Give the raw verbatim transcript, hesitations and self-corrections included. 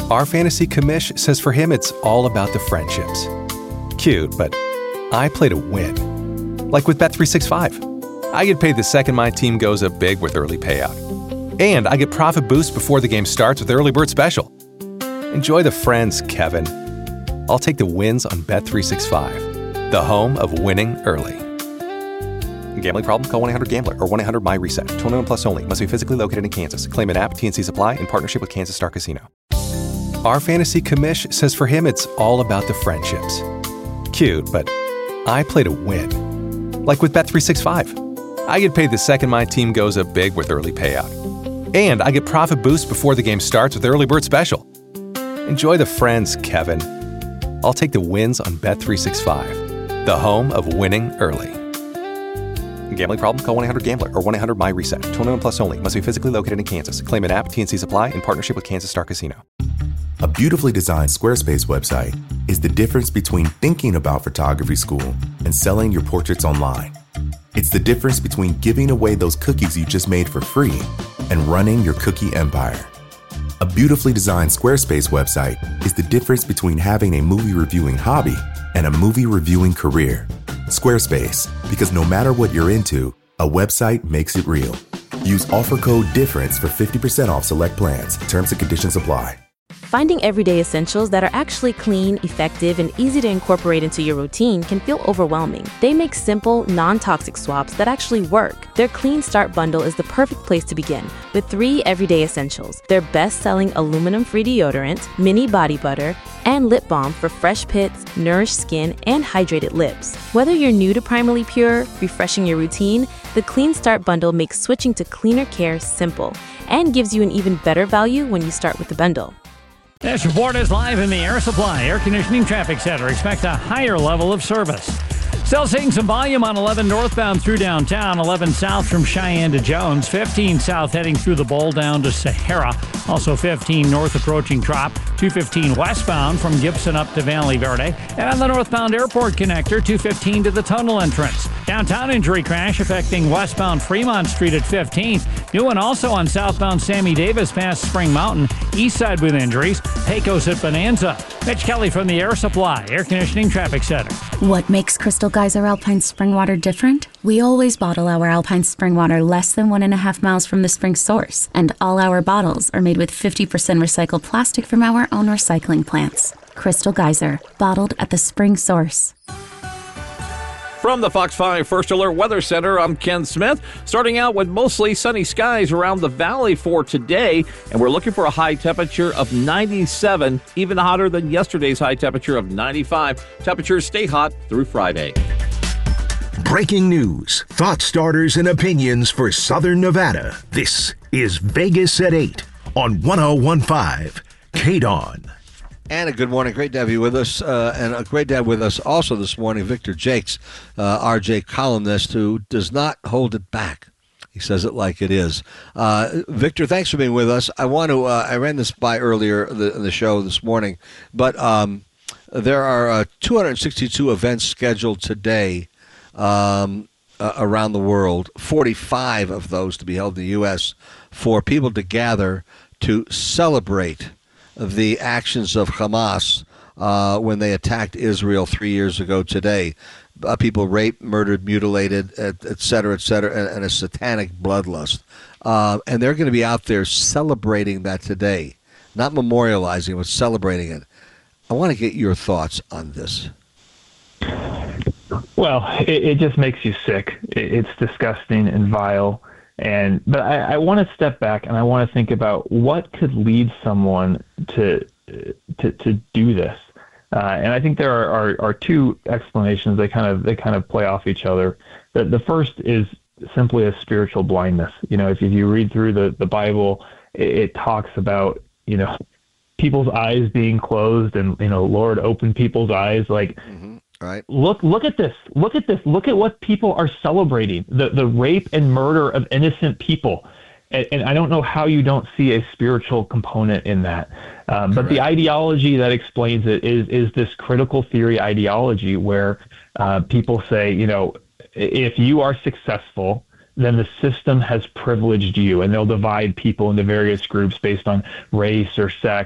Our fantasy commish says for him it's all about the friendships. Cute, but I play to win. Like with Bet three sixty-five. I get paid the second my team goes up big with early payout. And I get profit boost before the game starts with Early Bird Special. Enjoy the friends, Kevin. I'll take the wins on Bet three sixty-five, the home of winning early. Gambling problem? Call one eight hundred gambler or one eight hundred my reset. twenty-one plus only. Must be physically located in Kansas. Claim an app. T N C Supply in partnership with Kansas Star Casino. Our fantasy commish says for him it's all about the friendships. Cute, but I play to win. Like with Bet three sixty-five. I get paid the second my team goes up big with early payout. And I get profit boost before the game starts with Early Bird Special. Enjoy the friends, Kevin. I'll take the wins on Bet three sixty-five, the home of winning early. Gambling problem? Call one eight hundred gambler or one eight hundred my reset. twenty-one plus only. Must be physically located in Kansas. Claim an app. T N C Supply in partnership with Kansas Star Casino. A beautifully designed Squarespace website is the difference between thinking about photography school and selling your portraits online. It's the difference between giving away those cookies you just made for free and running your cookie empire. A beautifully designed Squarespace website is the difference between having a movie reviewing hobby and a movie reviewing career. Squarespace, because no matter what you're into, a website makes it real. Use offer code DIFFERENCE for fifty percent off select plans. Terms and conditions apply. Finding everyday essentials that are actually clean, effective, and easy to incorporate into your routine can feel overwhelming. They make simple, non-toxic swaps that actually work. Their Clean Start bundle is the perfect place to begin with three everyday essentials. Their best-selling aluminum-free deodorant, mini body butter, and lip balm for fresh pits, nourished skin, and hydrated lips. Whether you're new to Primally Pure, refreshing your routine, the Clean Start bundle makes switching to cleaner care simple and gives you an even better value when you start with the bundle. This report is live in the Air Supply Air Conditioning Traffic Center. Expect a higher level of service. Still seeing some volume on eleven northbound through downtown, eleven south from Cheyenne to Jones, fifteen south heading through the Bowl down to Sahara, also fifteen north approaching Trop, two fifteen westbound from Gibson up to Valley Verde, and on the northbound airport connector, two fifteen to the tunnel entrance. Downtown injury crash affecting westbound Fremont Street at fifteenth. New one also on southbound Sammy Davis past Spring Mountain. East side with injuries. Pecos at Bonanza. Mitch Kelly from the Air Supply Air Conditioning Traffic Center. What makes Crystal Geyser Alpine Spring Water different? We always bottle our Alpine Spring Water less than one and a half miles from the spring source, and all our bottles are made with fifty percent recycled plastic from our own recycling plants. Crystal Geyser, bottled at the spring source. From the Fox five First Alert Weather Center, I'm Ken Smith. Starting out with mostly sunny skies around the valley for today, and we're looking for a high temperature of ninety-seven, even hotter than yesterday's high temperature of ninety-five. Temperatures stay hot through Friday. Breaking news, thought starters, and opinions for Southern Nevada. This is Vegas at eight on one oh one point five K D O N. And a good morning. Great to have you with us. Uh, and a great to have with us also this morning Victor Jakes, uh, R J columnist, who does not hold it back. He says it like it is. Uh, Victor, thanks for being with us. I want to, uh, I ran this by earlier in the, the show this morning, but um, there are uh, two hundred sixty-two events scheduled today um, uh, around the world, forty-five of those to be held in the U S for people to gather to celebrate the actions of Hamas uh, when they attacked Israel three years ago today. Uh, people raped, murdered, mutilated, et, et cetera, et cetera, and, and a satanic bloodlust. Uh, and they're going to be out there celebrating that today, not memorializing it, but celebrating it. I want to get your thoughts on this. Well, it, it just makes you sick. It, it's disgusting and vile. And but I, I want to step back and I want to think about what could lead someone to to to do this. Uh, and I think there are, are, are two explanations. They kind of they kind of play off each other. The, the first is simply a spiritual blindness. You know, if, if you read through the, the Bible, it, it talks about, you know, people's eyes being closed and, you know, Lord, open people's eyes. Like, mm-hmm. Right. Look, look at this. Look at this. Look at what people are celebrating. The the rape and murder of innocent people. And, and I don't know how you don't see a spiritual component in that. Um, but the ideology that explains it is is this critical theory ideology where uh, people say, you know, if you are successful, then the system has privileged you, and they'll divide people into various groups based on race or sex